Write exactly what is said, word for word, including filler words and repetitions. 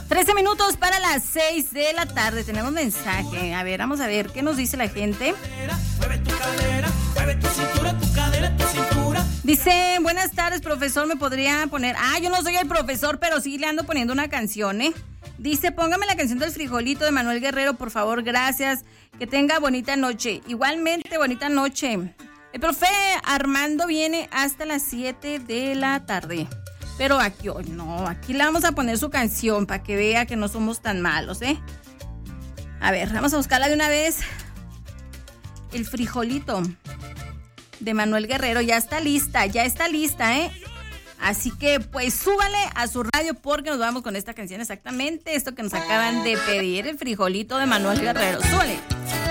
trece minutos para las seis de la tarde. Tenemos mensaje. A ver, vamos a ver qué nos dice la gente. Mueve tu cadera, mueve tu cintura, tu cadera, tu cintura. Dice, buenas tardes, profesor, ¿me podría poner? Ah, yo no soy el profesor, pero sí le ando poniendo una canción, ¿eh? Dice, póngame la canción del frijolito de Manuel Guerrero, por favor, gracias. Que tenga bonita noche. Igualmente, bonita noche. El profe Armando viene hasta las siete de la tarde. Pero aquí, oh, no, aquí le vamos a poner su canción para que vea que no somos tan malos, ¿eh? A ver, vamos a buscarla de una vez. El frijolito de Manuel Guerrero ya está lista, ya está lista, ¿eh? Así que, pues, súbale a su radio porque nos vamos con esta canción exactamente. Esto que nos acaban de pedir, el frijolito de Manuel Guerrero. ¡Súbale!